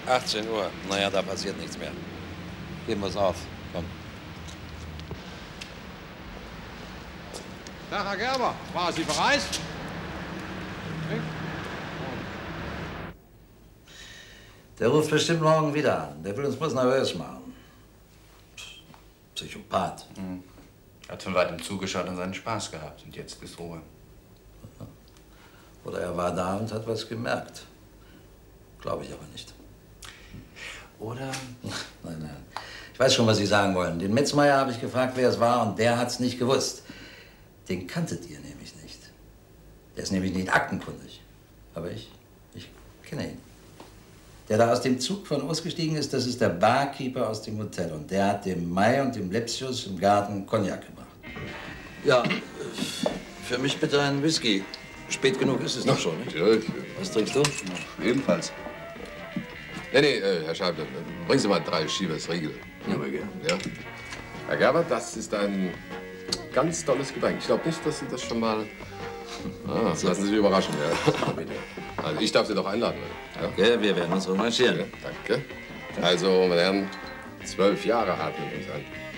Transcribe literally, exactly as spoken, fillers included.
achtzehn Uhr. Naja, da passiert nichts mehr. Geben wir's auf. Komm. Tag, Herr Gerber. War Sie bereit? Der ruft bestimmt morgen wieder an. Der will uns bloß nervös machen. Psychopath. Mhm. Hat von weitem zugeschaut und seinen Spaß gehabt. Und jetzt ist Ruhe. Oder er war da und hat was gemerkt. Glaube ich aber nicht. Oder? Nein, nein. Ich weiß schon, was Sie sagen wollen. Den Metzmeier habe ich gefragt, wer es war, und der hat es nicht gewusst. Den kanntet ihr nämlich nicht. Der ist nämlich nicht aktenkundig. Aber ich, ich kenne ihn. Der da aus dem Zug von ausgestiegen ist, das ist der Barkeeper aus dem Hotel. Und der hat dem Mai und dem Lepsius im Garten Cognac gebracht. Ja, für mich bitte einen Whisky. Spät genug ist es doch schon, nicht? Natürlich. Was trinkst du? Ebenfalls. Nee, nee, äh, Herr Scheible, bringen Sie mal drei Schiebers Riegel. Ja, aber gerne. Ja. Herr Gerber, das ist ein ganz tolles Getränk. Ich glaube nicht, dass Sie das schon mal... Ah, lassen Sie sich überraschen, ja. Bitte. Also ich darf Sie doch einladen. Ja? Okay, wir werden uns revanchieren. Ja, danke. Also, meine Herren, zwölf Jahre hart mit uns an.